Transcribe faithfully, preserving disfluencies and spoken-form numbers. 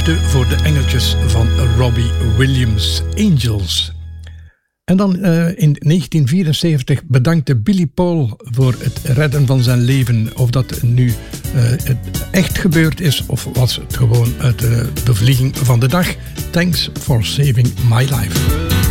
liefde voor de engeltjes van Robbie Williams, Angels. En dan uh, in negentien vierenzeventig bedankte Billy Paul voor het redden van zijn leven. Of dat nu uh, het echt gebeurd is of was het gewoon uit de bevlieging van de dag. Thanks for saving my life.